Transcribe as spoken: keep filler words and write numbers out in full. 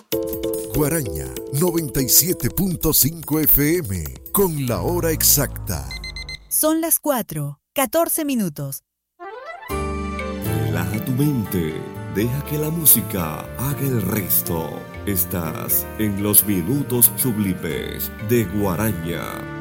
Guaraña noventa y siete punto cinco F M con la hora exacta. Son las cuatro, catorce minutos. Relaja tu mente, deja que la música haga el resto. Estás en los minutos sublimes de Guaraña.